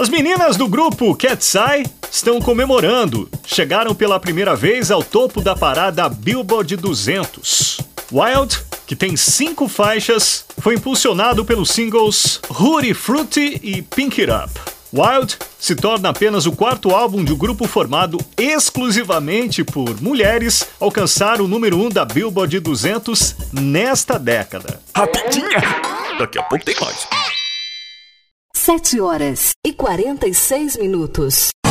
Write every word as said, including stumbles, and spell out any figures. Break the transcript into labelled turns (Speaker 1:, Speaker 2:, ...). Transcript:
Speaker 1: As meninas do grupo Cat's Eye estão comemorando. Chegaram pela primeira vez ao topo da parada Billboard duzentos. Wild, que tem cinco faixas, foi impulsionado pelos singles Hootie Fruity e Pink It Up. Wild se torna apenas o quarto álbum de um grupo formado exclusivamente por mulheres a alcançar o número um da Billboard duzentos nesta década.
Speaker 2: Rapidinha! Daqui a pouco tem mais.
Speaker 3: sete horas e quarenta e seis minutos.